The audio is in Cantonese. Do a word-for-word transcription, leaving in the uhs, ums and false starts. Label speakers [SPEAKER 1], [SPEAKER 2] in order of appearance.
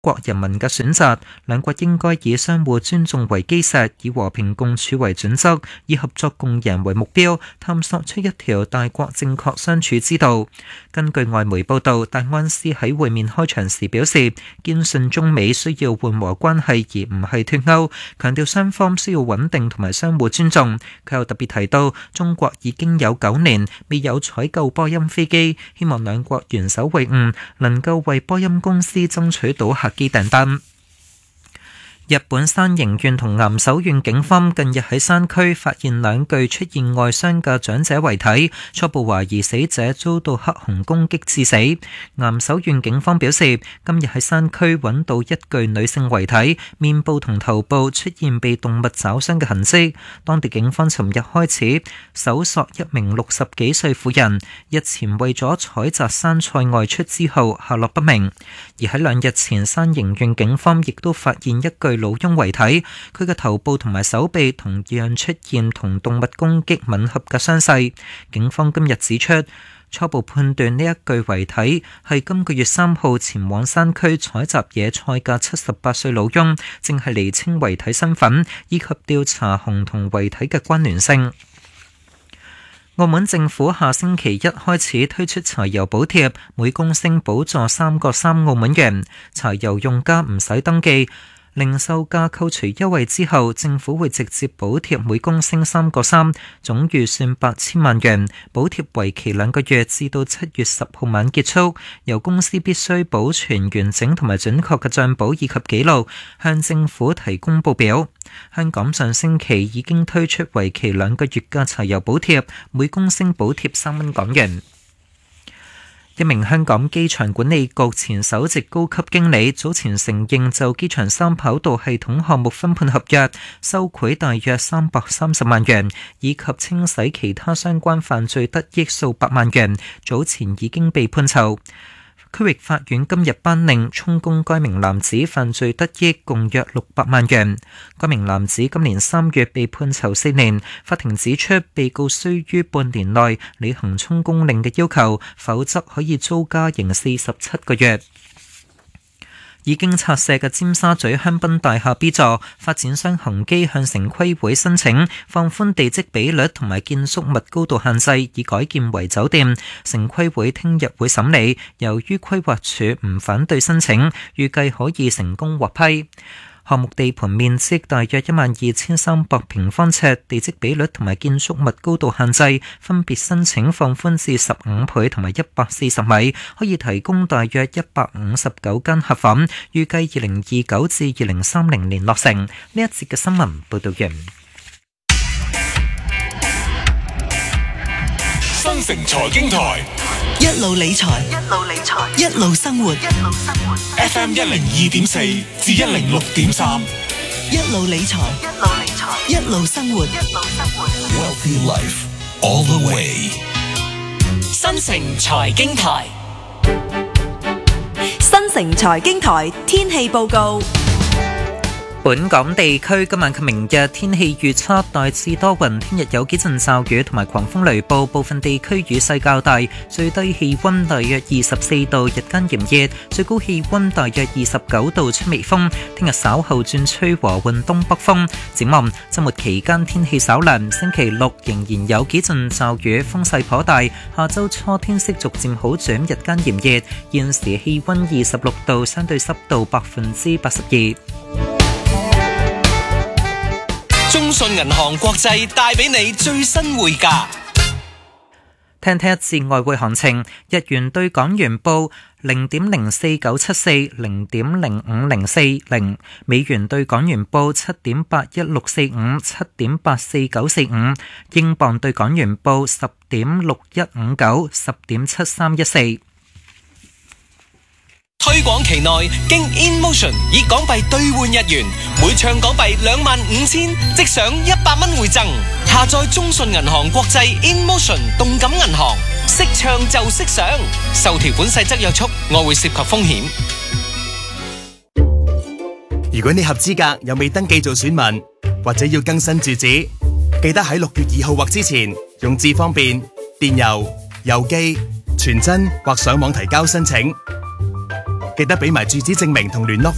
[SPEAKER 1] 國人民嘅選擇，兩國應該以相互尊重為基石，以和平共處為準則，以合作共贏為目標，探索出一條大國正確相處之道。根據外媒報道，戴安斯喺會面開場時表示，堅信中美需要緩和關係而唔係脫鈎，強調雙方需要穩定同埋相互尊重。佢又特別提到，中國已經有九年未有採購波音飛機，希望兩國元首會晤能夠為波音公司爭取到客機訂單。日本山形縣同岩手縣警方近日喺山區發現兩具出現外傷嘅長者遺體，初步懷疑死者遭到黑熊攻擊致死。岩手縣警方表示，今日喺山區揾到一具女性遺體，面部同頭部出現被動物爪傷嘅痕跡。當地警方尋日開始搜索一名六十幾歲婦人，日前為咗採摘山菜外出之後下落不明。而喺兩日前，山形縣警方亦都發現一具老翁遺體，佢嘅頭部同埋手臂同樣出現同動物攻擊吻合嘅傷勢。警方今日指出，初步判斷呢一具遺體係今個月三號前往山區採集野菜嘅七十八歲老翁，正係釐清遺體身份以及調查熊同遺體嘅關聯性。澳門政府下星期一開始推出柴油補貼，每公升補助三個三澳門元，柴油用家唔使登記。零售價扣除優惠之後，政府會直接補貼每公升三個三，總預算八千萬元，補貼為期兩個月，至到七月十號晚結束。由公司必須保存完整同埋準確嘅賬簿以及記錄，向政府提供報表。香港上星期已經推出為期兩個月嘅柴油補貼，每公升補貼三蚊港元。一名香港機場管理局前首席高級經理早前承認就機場三跑道系統項目分判合約收賄大約三百三十萬元，以及清洗其他相關犯罪得益數百萬元，早前已經被判囚。區域法院今日頒令充公該名男子犯罪得益共約六百萬元。該名男子今年三月被判囚四年，法庭指出被告須於半年內履行充公令嘅要求，否則可以遭加刑四十七個月。已經拆卸嘅尖沙咀香檳大廈 B 座，發展商恒基向城規會申請放寬地積比率同埋建築物高度限制，以改建為酒店。城規會聽日會審理，由於規劃署唔反對申請，預計可以成功獲批。項目地盤面積大約一萬二千三百平方尺，地積比率同埋建築物高度限制分別申請放寬至十五倍同埋一百四十米，可以提供大約一百五十九間客房，預計二零二九至二零三零年落成。呢一節嘅新聞報道完。
[SPEAKER 2] 新城財經台，
[SPEAKER 3] 一路理財，一路理財，一路生活，一路生活。
[SPEAKER 2] F M 一零二點四至一零六點三，
[SPEAKER 3] 一路理財，一路理財，一路生活，一路生活。
[SPEAKER 2] Wealthy Life all the way。
[SPEAKER 4] 新城財經台，
[SPEAKER 5] 新城財經台天氣報告。
[SPEAKER 1] 本港地區今晚及明日天氣預測大致多雲，聽日有幾陣驟雨同埋狂風雷暴，部分地區雨勢較大，最低氣溫大約二十四度，日間炎熱，最高氣溫大約二十九度，吹微風。聽日稍後轉吹和緩東北風。展望週末期間天氣稍涼，星期六仍然有幾陣驟雨，風勢頗大。下週初天色逐漸好轉，日間炎熱，現時氣溫二十六度，相對濕度百分之八十二。
[SPEAKER 4] 中信銀行國際帶俾你最新匯價。
[SPEAKER 1] 聽聽一節外匯行情，日元對港元報零點零四九七四，零點零五零四零；美元對港元報七點八一六四五，七點八四九四五；英鎊對港元報十點六一五九，十點七三一四。
[SPEAKER 4] 推廣期內，經 InMotion 以港幣兌換日元，每唱港幣兩萬五千，即享一百蚊回贈。下載中信銀行國際 InMotion 動感銀行，識唱就識賞。受條款細則約束，外匯涉及風險。
[SPEAKER 6] 如果你合資格又未登記做選民，或者要更新住址，記得喺六月二號或之前用智方便、電郵、郵寄、傳真或上網提交申請。記得俾埋住址證明同聯絡方